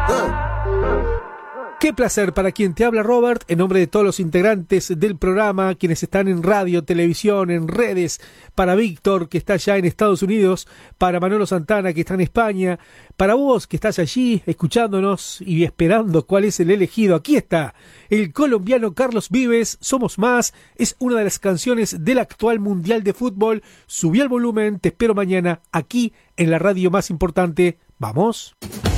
Qué placer para quien te habla, Robert, en nombre de todos los integrantes del programa, quienes están en radio, televisión, en redes, para Víctor, que está allá en Estados Unidos, para Manolo Santana, que está en España, para vos, que estás allí escuchándonos y esperando cuál es el elegido. Aquí está, el colombiano Carlos Vives, Somos Más, es una de las canciones del actual Mundial de Fútbol. Subí el volumen, te espero mañana aquí en la radio más importante. ¡Vamos!